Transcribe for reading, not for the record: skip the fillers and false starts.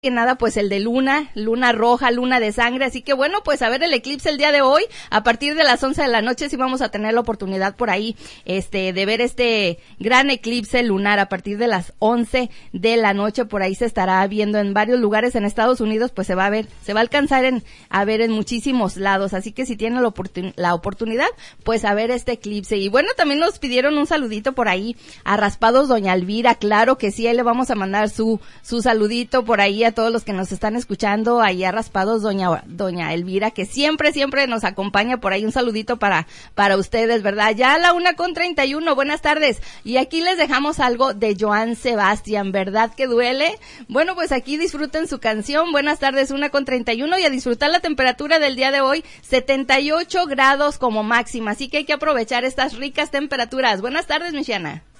que nada, pues el de luna roja, luna de sangre, así que bueno, pues a ver el eclipse el día de hoy, a partir de las 11 de la noche sí vamos a tener la oportunidad por ahí, de ver este gran eclipse lunar a partir de las 11 de la noche, por ahí se estará viendo en varios lugares en Estados Unidos, pues se va a alcanzar a ver en muchísimos lados, así que si tienen la oportunidad, pues a ver este eclipse. Y bueno, también nos pidieron un saludito por ahí a Raspados Doña Elvira, claro que sí, ahí le vamos a mandar su saludito por ahí a todos los que nos están escuchando, ahí a Raspados Doña Elvira, que siempre nos acompaña por ahí, un saludito para ustedes, ¿verdad? Ya a la 1:31, buenas tardes, y aquí les dejamos algo de Joan Sebastián, ¿verdad que duele? Bueno, pues aquí disfruten su canción, buenas tardes, 1:31, y a disfrutar la temperatura del día de hoy, 78 grados como máxima, así que hay que aprovechar estas ricas temperaturas. Buenas tardes, Michiana.